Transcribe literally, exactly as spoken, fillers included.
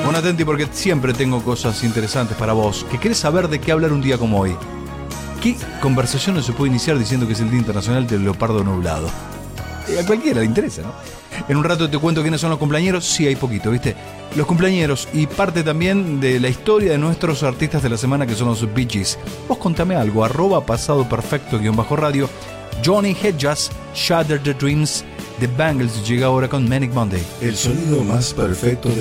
Pon atenti porque siempre tengo cosas interesantes para vos. ¿Que querés saber de qué hablar un día como hoy? ¿Qué conversación no se puede iniciar diciendo que es el Día Internacional del Leopardo Nublado? Eh, a cualquiera le interesa, ¿no? En un rato te cuento quiénes son los cumpleañeros. Sí, hay poquito, ¿viste? Los cumpleañeros y parte también de la historia de nuestros artistas de la semana, que son los Bee Gees. Vos contame algo, arroba pasado perfecto guión bajo radio. Johnny Hedges, Shatter the Dreams. The Bangles llega ahora con Manic Monday. El sonido más perfecto de